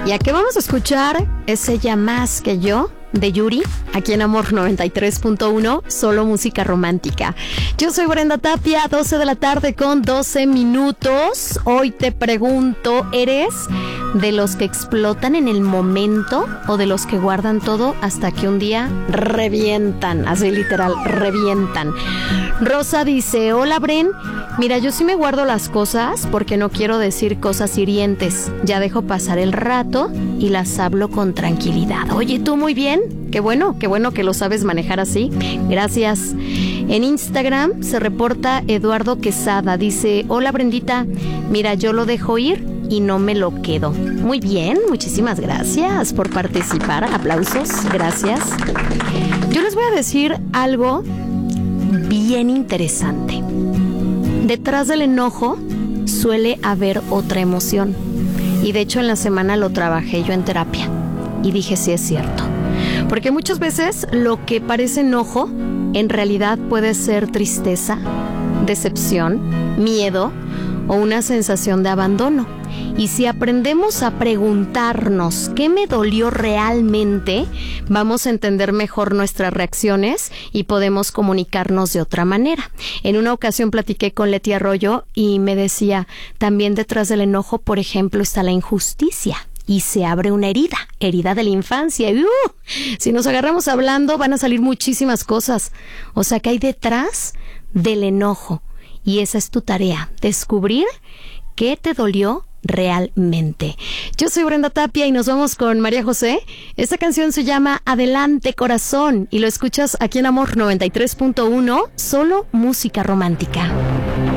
¿Y a qué vamos a escuchar? Es Ella Más Que Yo, de Yuri, aquí en Amor 93.1, solo música romántica. Yo soy Brenda Tapia, 12 de la tarde con 12 minutos. Hoy te pregunto, ¿eres de los que explotan en el momento o de los que guardan todo hasta que un día revientan? Así literal, revientan. Rosa dice, hola Bren, mira, yo sí me guardo las cosas porque no quiero decir cosas hirientes. Ya dejo pasar el rato y las hablo con tranquilidad. Oye, tú muy bien. Qué bueno que lo sabes manejar así. Gracias. En Instagram se reporta Eduardo Quesada. Dice, hola Brendita, mira, yo lo dejo ir y no me lo quedo. Muy bien, muchísimas gracias por participar. Aplausos, gracias. Yo les voy a decir algo bien interesante. Detrás del enojo suele haber otra emoción. Y de hecho en la semana lo trabajé yo en terapia. Y dije, sí es cierto. Porque muchas veces lo que parece enojo en realidad puede ser tristeza, decepción, miedo o una sensación de abandono. Y si aprendemos a preguntarnos qué me dolió realmente, vamos a entender mejor nuestras reacciones y podemos comunicarnos de otra manera. En una ocasión platiqué con Leti Arroyo y me decía, también detrás del enojo, por ejemplo, está la injusticia. Y se abre una herida de la infancia. Y, si nos agarramos hablando, van a salir muchísimas cosas. O sea, que hay detrás del enojo. Y esa es tu tarea, descubrir qué te dolió realmente. Yo soy Brenda Tapia y nos vamos con María José. Esta canción se llama Adelante Corazón y lo escuchas aquí en Amor 93.1, solo música romántica.